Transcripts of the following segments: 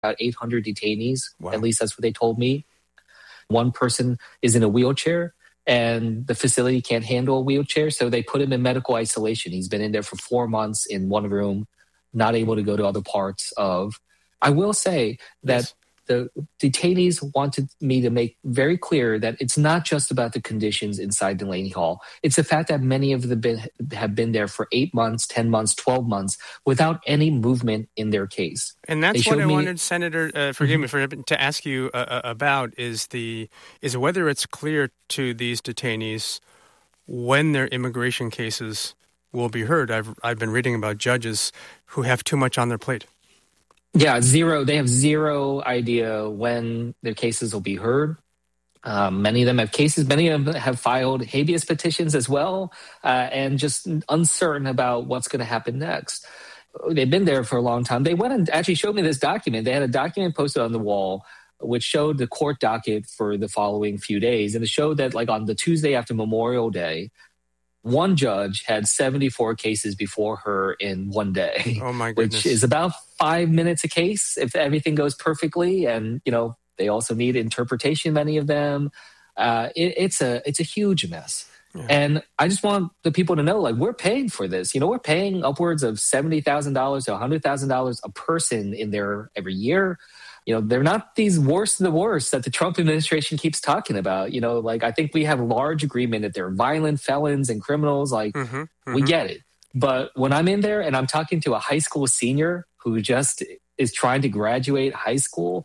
about 800 detainees. Wow. At least that's what they told me. One person is in a wheelchair, and the facility can't handle a wheelchair, so they put him in medical isolation. He's been in there for 4 months in one room, not able to go to other parts of. I will say that the detainees wanted me to make very clear that it's not just about the conditions inside Delaney Hall. It's the fact that many of them have been there for 8 months, 10 months, 12 months without any movement in their case. And that's what I wanted, Senator, forgive me, to ask you about is whether it's clear to these detainees when their immigration cases will be heard. I've been reading about judges who have too much on their plate. Yeah, zero. They have zero idea when their cases will be heard. Many of them have cases. Many of them have filed habeas petitions as well, and just uncertain about what's going to happen next. They've been there for a long time. They went and actually showed me this document. They had a document posted on the wall which showed the court docket for the following few days. And it showed that like on the Tuesday after Memorial Day, one judge had 74 cases before her in one day. Oh my goodness. Which is about 5 minutes a case if everything goes perfectly. And, they also need interpretation, many of them. It's a huge mess. Yeah. And I just want the people to know, like, we're paying for this. We're paying upwards of $70,000 to $100,000 a person in there every year. They're not these worst of the worst that the Trump administration keeps talking about. I think we have a large agreement that they're violent felons and criminals. We get it. But when I'm in there and I'm talking to a high school senior who just is trying to graduate high school,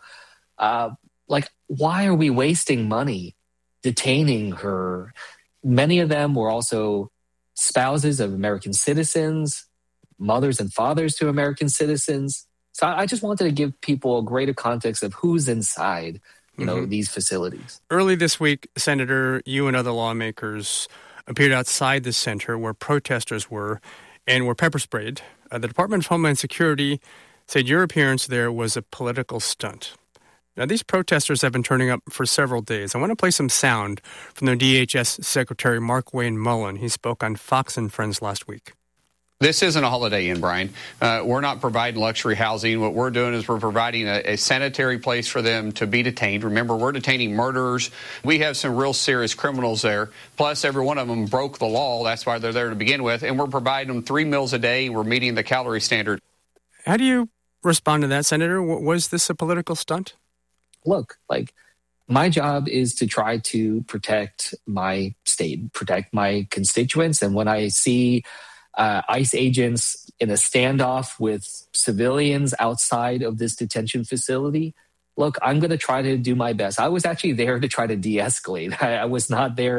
why are we wasting money detaining her? Many of them were also spouses of American citizens, mothers and fathers to American citizens. So I just wanted to give people a greater context of who's inside, these facilities. Early this week, Senator, you and other lawmakers appeared outside the center where protesters were and were pepper sprayed. The Department of Homeland Security said your appearance there was a political stunt. Now, these protesters have been turning up for several days. I want to play some sound from their DHS Secretary Mark Wayne Mullen. He spoke on Fox and Friends last week. This isn't a Holiday Inn, Brian. We're not providing luxury housing. What we're doing is we're providing a sanitary place for them to be detained. Remember, we're detaining murderers. We have some real serious criminals there. Plus, every one of them broke the law. That's why they're there to begin with. And we're providing them 3 meals a day. We're meeting the calorie standard. How do you respond to that, Senator? Was this a political stunt? Look, my job is to try to protect my state, protect my constituents. And when I see ICE agents in a standoff with civilians outside of this detention facility, look, I'm going to try to do my best. I was actually there to try to de-escalate. I was not there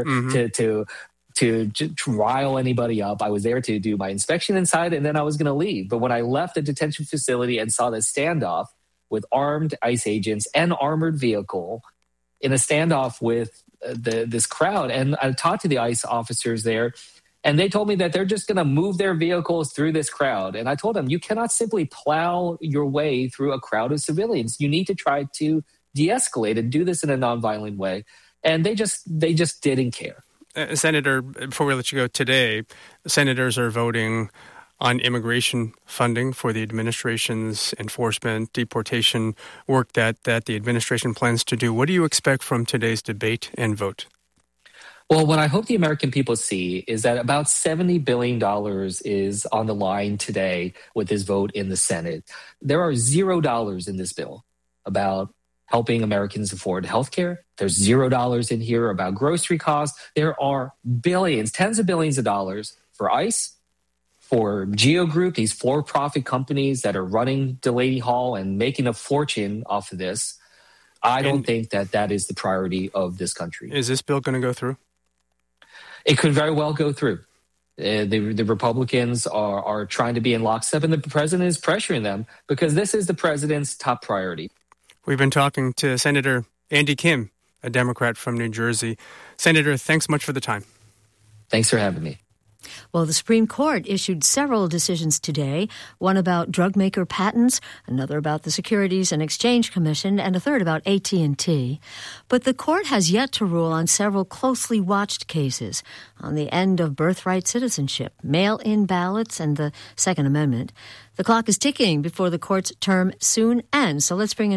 to rile anybody up. I was there to do my inspection inside, and then I was going to leave. But when I left the detention facility and saw the standoff with armed ICE agents and armored vehicle in a standoff with this crowd, and I talked to the ICE officers there, and they told me that they're just going to move their vehicles through this crowd. And I told them, you cannot simply plow your way through a crowd of civilians. You need to try to de-escalate and do this in a nonviolent way. And they just didn't care. Senator, before we let you go today, senators are voting on immigration funding for the administration's enforcement, deportation work that the administration plans to do. What do you expect from today's debate and vote? Well, what I hope the American people see is that about $70 billion is on the line today with this vote in the Senate. There are $0 in this bill about helping Americans afford health care. There's $0 in here about grocery costs. There are billions, tens of billions of dollars for ICE, for Geo Group, these for-profit companies that are running Delaney Hall and making a fortune off of this. I don't think that is the priority of this country. Is this bill going to go through? It could very well go through. The Republicans are trying to be in lockstep, and the president is pressuring them because this is the president's top priority. We've been talking to Senator Andy Kim, a Democrat from New Jersey. Senator, thanks much for the time. Thanks for having me. Well, the Supreme Court issued several decisions today, one about drug maker patents, another about the Securities and Exchange Commission, and a third about AT&T. But the court has yet to rule on several closely watched cases on the end of birthright citizenship, mail-in ballots, and the Second Amendment. The clock is ticking before the court's term soon ends, so let's bring in